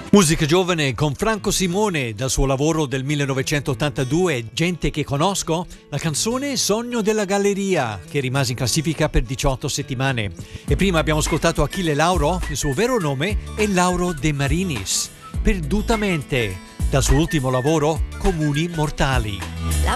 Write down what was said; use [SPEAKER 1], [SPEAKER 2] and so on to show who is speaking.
[SPEAKER 1] Musica giovane con Franco Simone, dal suo lavoro del 1982, Gente che conosco, la canzone Sogno della Galleria, che rimase in classifica per 18 settimane. E prima abbiamo ascoltato Achille Lauro, il suo vero nome è Lauro De Marinis, Perdutamente, dal suo ultimo lavoro Comuni Mortali.
[SPEAKER 2] La